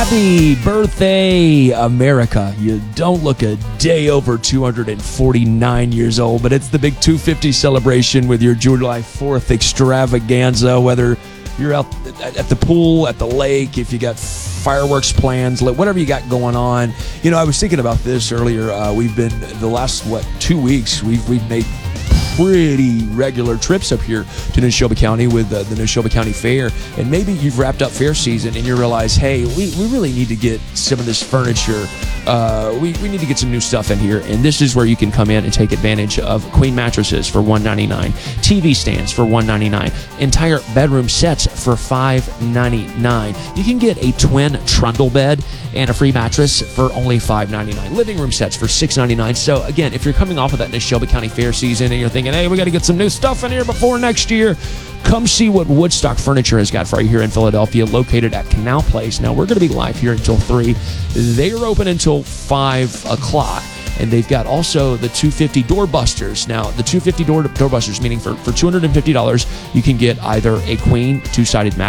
Happy birthday, America. You don't look a day over 249 years old, but it's the big 250 celebration with your July 4th extravaganza, whether you're out at the pool, at the lake, if you got fireworks plans, whatever you got going on. You know, I was thinking about this earlier. We've been, the last, 2 weeks, we've made pretty regular trips up here to Neshoba County with the Neshoba County Fair, and maybe you've wrapped up fair season and you realize, hey, we really need to get some of this furniture. We need to get some new stuff in here, and this is where you can come in and take advantage of queen mattresses for $199, TV stands for $199, entire bedroom sets for $599. You can get a twin trundle bed and a free mattress for only $599. Living room sets for $699. So again, if you're coming off of that Neshoba County Fair season and you're thinking, hey, we got to get some new stuff in here before next year, come see what Woodstock Furniture has got for you here in Philadelphia, located at Canal Place. Now, we're going to be live here until 3. They are open until 5 o'clock. And they've got also the 250 doorbusters. Now, the 250 doorbusters, meaning for $250, you can get either a queen two-sided mattress